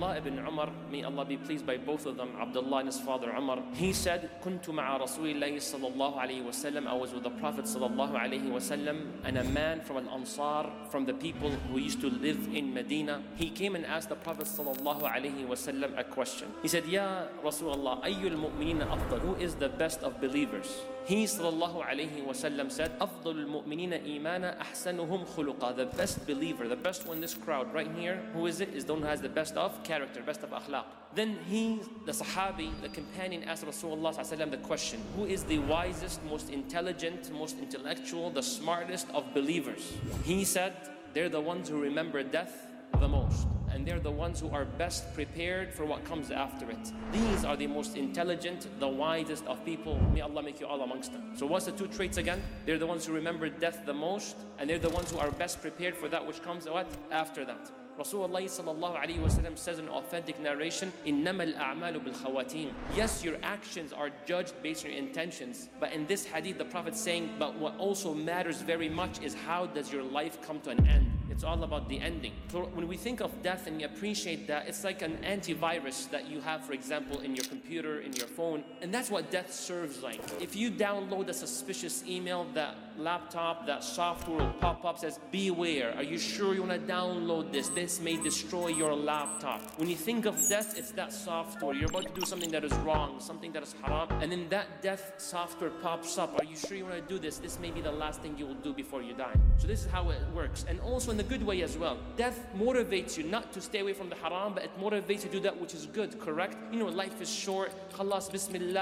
Abdullah ibn Umar, may Allah be pleased by both of them, Abdullah and his father Umar, he said, كنت مع رسول الله صلى الله عليه وسلم, I was with the Prophet صلى الله عليه وسلم, and a man from Al-Ansar, from the people who used to live in Medina, he came and asked the Prophet صلى الله عليه وسلم a question. He said, Ya Rasulullah, أي المؤمنين أفضل? Who is the best of believers? He sallallahu alayhi wasallam said, أفضل المؤمنين إيمانا أحسنهم خلقا. The best believer, the best one in this crowd right here, who is it? Is the one who has the best of character, best of akhlaq. Then the Sahabi, the companion, asked Rasulullah sallallahu alayhi wa sallam the question, who is the wisest, most intelligent, most intellectual, the smartest of believers? He said, they're the ones who remember death the most, and they're the ones who are best prepared for what comes after it. These are the most intelligent, the wisest of people. May Allah make you all amongst them. So what's the two traits again? They're the ones who remember death the most, and they're the ones who are best prepared for that which comes after that. Rasulullah sallallahu alayhi wa sallam says in authentic narration, إِنَّمَا الْأَعْمَالُ بِالْخَوَاتِيمِ. Yes, your actions are judged based on your intentions. But in this hadith, the Prophet is saying, but what also matters very much is how does your life come to an end. It's all about the ending. So when we think of death and you appreciate that, it's like an antivirus that you have, for example, in your computer, in your phone. And that's what death serves like. If you download a suspicious email, that laptop, that software will pop up, says, beware, are you sure you want to download this? This may destroy your laptop. When you think of death, it's that software. You're about to do something that is wrong, something that is haram, and then that death software pops up. Are you sure you want to do this? This may be the last thing you will do before you die. So this is how it works. And also in the good way as well. Death motivates you not to stay away from the haram, but it motivates you to do that which is good, correct? You know, life is short. Khalas, bismillah.